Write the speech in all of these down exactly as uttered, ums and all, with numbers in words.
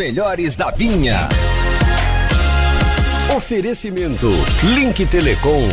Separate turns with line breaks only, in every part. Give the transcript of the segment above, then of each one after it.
melhores da Vinha. Oferecimento Link Telecom.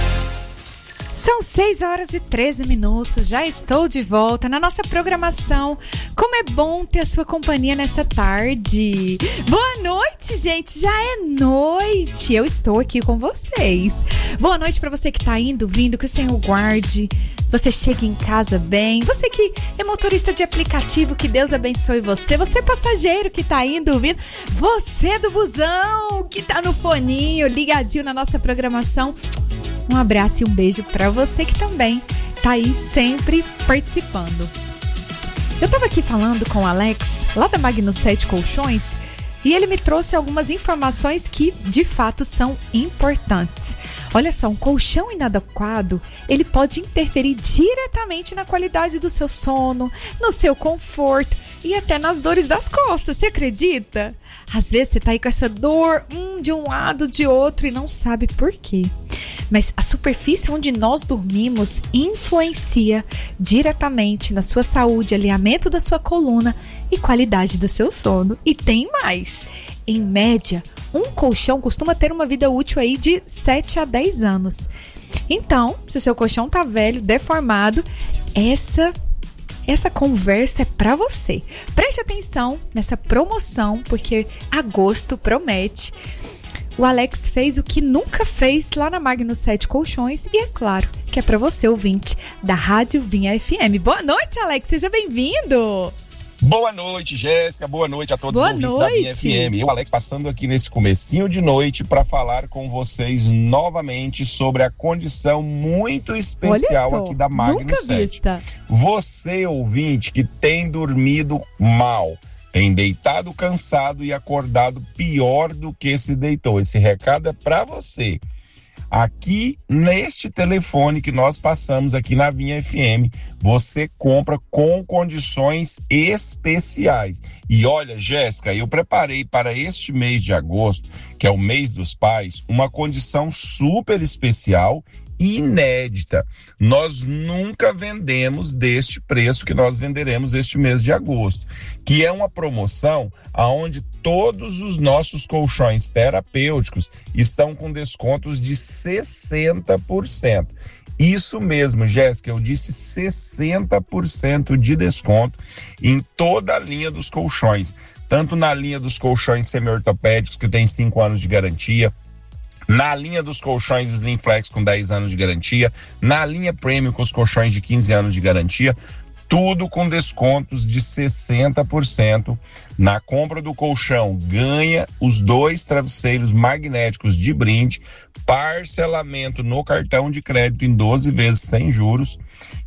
São seis horas e treze minutos, já estou de volta na nossa programação. Como é bom ter a sua companhia nessa tarde. Boa noite, gente, já é noite. Eu estou aqui com vocês. Boa noite para você que está indo, vindo, que o Senhor guarde. Você chegue em casa bem. Você que é motorista de aplicativo, que Deus abençoe você. Você passageiro que tá indo, vindo. Você do busão, que tá no foninho, ligadinho na nossa programação. Um abraço e um beijo pra você que também tá aí sempre participando. Eu tava aqui falando com o Alex, lá da Magnus sete Colchões, e ele me trouxe algumas informações que, de fato, são importantes. Olha só, um colchão inadequado, ele pode interferir diretamente na qualidade do seu sono, no seu conforto e até nas dores das costas, você acredita? Às vezes você tá aí com essa dor hum, de um lado, de outro e não sabe por quê. Mas a superfície onde nós dormimos influencia diretamente na sua saúde, alinhamento da sua coluna e qualidade do seu sono. E tem mais, em média, um colchão costuma ter uma vida útil aí de sete a dez anos. Então, se o seu colchão tá velho, deformado, essa, essa conversa é pra você. Preste atenção nessa promoção, porque agosto promete. O Alex fez o que nunca fez lá na Magnus sete Colchões e é claro que é pra você, ouvinte da Rádio Vinha F M. Boa noite, Alex, seja bem-vindo!
Boa noite, Jéssica. Boa noite a todos
Boa
os ouvintes
noite.
da Vinha F M. Eu, Alex, passando aqui nesse comecinho de noite para falar com vocês novamente sobre a condição muito especial
só,
aqui da Magnus sete.
Vista.
Você, ouvinte, que tem dormido mal, tem deitado cansado e acordado pior do que se deitou. Esse recado é para você. Aqui neste telefone que nós passamos aqui na Vinha F M, você compra com condições especiais. E olha, Jéssica, eu preparei para este mês de agosto, que é o mês dos pais, uma condição super especial e inédita. Nós nunca vendemos deste preço que nós venderemos este mês de agosto, que é uma promoção aonde todos os nossos colchões terapêuticos estão com descontos de sessenta por cento. Isso mesmo, Jéssica, eu disse sessenta por cento de desconto em toda a linha dos colchões, tanto na linha dos colchões semi-ortopédicos, que tem cinco anos de garantia, na linha dos colchões Slim Flex com dez anos de garantia, na linha Premium com os colchões de quinze anos de garantia, tudo com descontos de sessenta por cento. Na compra do colchão, ganha os dois travesseiros magnéticos de brinde, parcelamento no cartão de crédito em doze vezes sem juros.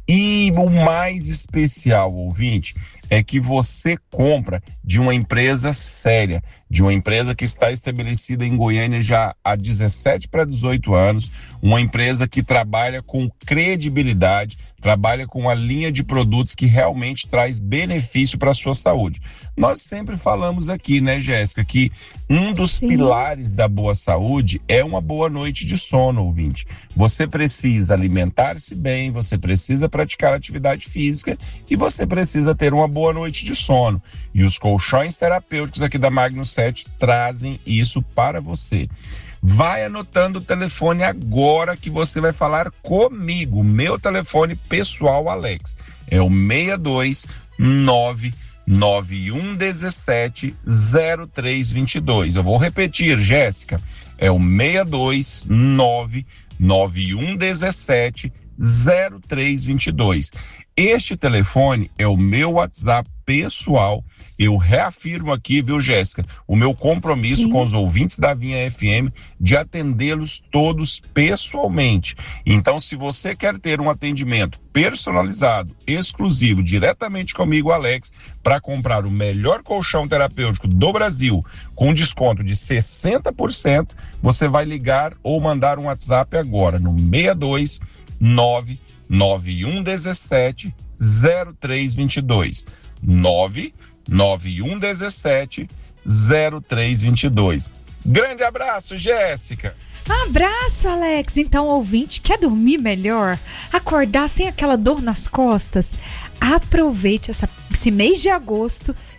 E o mais especial, ouvinte, é que você compra de uma empresa séria, de uma empresa que está estabelecida em Goiânia já há dezessete para dezoito anos, uma empresa que trabalha com credibilidade, trabalha com uma linha de produtos que realmente traz benefício para a sua saúde. Nós sempre falamos aqui, né, Jéssica, que um dos Sim. pilares da boa saúde é uma boa noite de sono, ouvinte. Você precisa alimentar-se bem, você precisa praticar atividade física e você precisa ter uma boa noite de sono. E os colchões terapêuticos aqui da Magnus sete trazem isso para você. Vai anotando o telefone agora que você vai falar comigo. Meu telefone pessoal, Alex, é o seis dois nove nove um um sete zero três dois dois. Eu vou repetir, Jéssica, é o seis dois nove nove um um sete zero três dois dois. Este telefone é o meu WhatsApp pessoal. Eu reafirmo aqui, viu, Jéssica, o meu compromisso Sim. com os ouvintes da Vinha F M de atendê-los todos pessoalmente. Então, se você quer ter um atendimento personalizado, exclusivo, diretamente comigo, Alex, para comprar o melhor colchão terapêutico do Brasil, com desconto de sessenta por cento, você vai ligar ou mandar um WhatsApp agora no seis dois nove nove um um sete zero três dois dois. nove nove um um sete zero três dois dois. Grande abraço, Jéssica!
Abraço, Alex! Então, ouvinte, quer dormir melhor? Acordar sem aquela dor nas costas? Aproveite essa, esse mês de agosto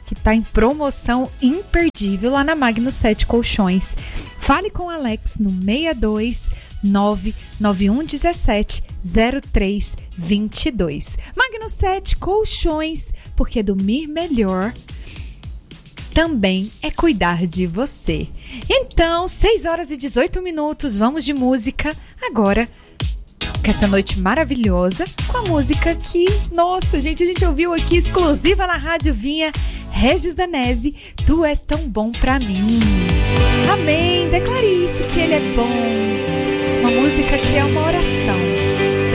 que está em promoção imperdível lá na Magno sete Colchões. Fale com Alex no seis dois nove nove um um sete zero três dois dois. Magno sete Colchões, porque dormir melhor também é cuidar de você. Então, seis horas e dezoito minutos, vamos de música agora. Com essa noite maravilhosa, com a música que, nossa, gente, a gente ouviu aqui exclusiva na Rádio Vinha, Regis Danese, Tu És Tão Bom Pra Mim. Amém, declare isso, que Ele é bom. Uma música que é uma oração.